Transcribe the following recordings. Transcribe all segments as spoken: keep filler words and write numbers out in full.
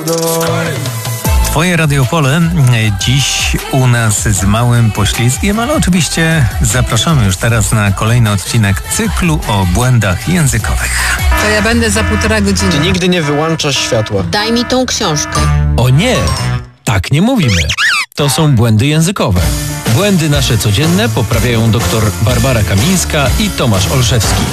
Twoje Radiopole dziś u nas z małym poślizgiem, ale oczywiście zapraszamy już teraz na kolejny odcinek cyklu o błędach językowych. To ja będę za półtora godziny. Ty nigdy nie wyłączasz światła. Daj mi tą książkę. O nie, tak nie mówimy. To są błędy językowe. Błędy nasze codzienne poprawiają doktor Barbara Kamińska i Tomasz Olszewski.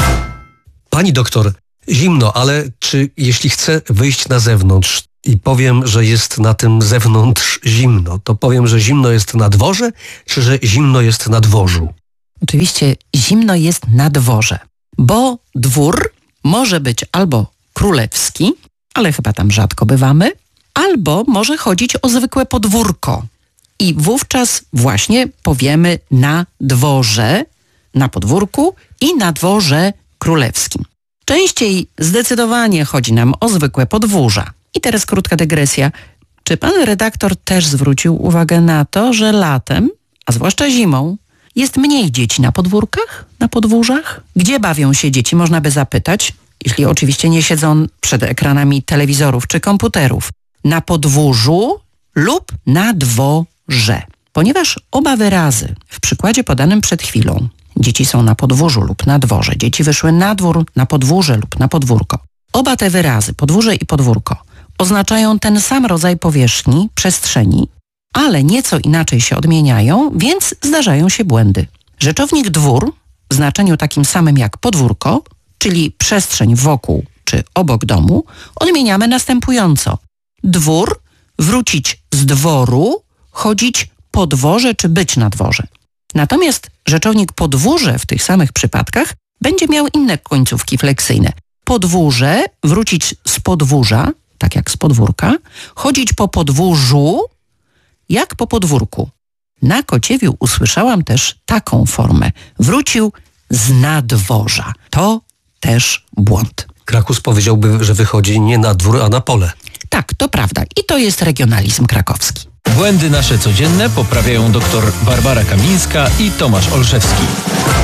Pani doktor, zimno, ale czy jeśli chcę wyjść na zewnątrz i powiem, że jest na tym zewnątrz zimno, to powiem, że zimno jest na dworze, czy że zimno jest na dworzu? Oczywiście zimno jest na dworze, bo dwór może być albo królewski, ale chyba tam rzadko bywamy, albo może chodzić o zwykłe podwórko. I wówczas właśnie powiemy na dworze, na podwórku i na dworze królewskim. Częściej zdecydowanie chodzi nam o zwykłe podwórza. I teraz krótka dygresja. Czy pan redaktor też zwrócił uwagę na to, że latem, a zwłaszcza zimą, jest mniej dzieci na podwórkach, na podwórzach? Gdzie bawią się dzieci, można by zapytać, jeśli oczywiście nie siedzą przed ekranami telewizorów czy komputerów. Na podwórzu lub na dworze. Ponieważ oba wyrazy w przykładzie podanym przed chwilą, dzieci są na podwórzu lub na dworze, dzieci wyszły na dwór, na podwórze lub na podwórko. Oba te wyrazy, podwórze i podwórko, oznaczają ten sam rodzaj powierzchni, przestrzeni, ale nieco inaczej się odmieniają, więc zdarzają się błędy. Rzeczownik dwór w znaczeniu takim samym jak podwórko, czyli przestrzeń wokół czy obok domu, odmieniamy następująco. Dwór, wrócić z dworu, chodzić po dworze czy być na dworze. Natomiast rzeczownik podwórze w tych samych przypadkach będzie miał inne końcówki fleksyjne. Podwórze, wrócić z podwórza, tak jak z podwórka, chodzić po podwórzu, jak po podwórku. Na Kociewiu usłyszałam też taką formę. Wrócił z nadworza. To też błąd. Krakus powiedziałby, że wychodzi nie na dwór, a na pole. Tak, to prawda. I to jest regionalizm krakowski. Błędy nasze codzienne poprawiają doktor Barbara Kamińska i Tomasz Olszewski.